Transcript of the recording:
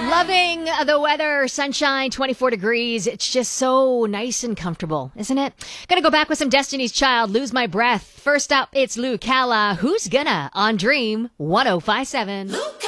Loving the weather, sunshine, 24 degrees. It's just so nice and comfortable, isn't it? Gonna go back with some Destiny's Child, Lose My Breath. First up, it's Lou Calla. Who's Gonna on Dream 105.7.